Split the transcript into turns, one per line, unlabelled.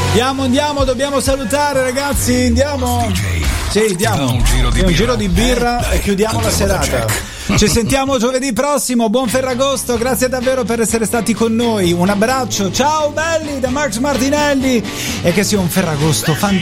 Andiamo, dobbiamo salutare, ragazzi, andiamo. Sì, andiamo. Un giro di birra e chiudiamo la serata. Ci sentiamo giovedì prossimo, buon Ferragosto, grazie davvero per essere stati con noi. Un abbraccio, ciao belli da Max Martinelli e che sia un Ferragosto fantastico.